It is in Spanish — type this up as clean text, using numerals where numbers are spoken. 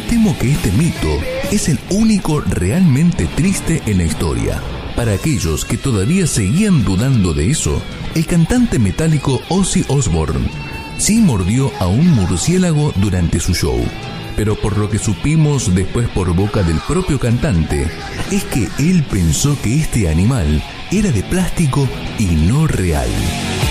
temo que este mito es el único realmente triste en la historia. Para aquellos que todavía seguían dudando de eso, el cantante metálico Ozzy Osbourne sí mordió a un murciélago durante su show. Pero por lo que supimos después por boca del propio cantante, es que él pensó que este animal era de plástico y no real.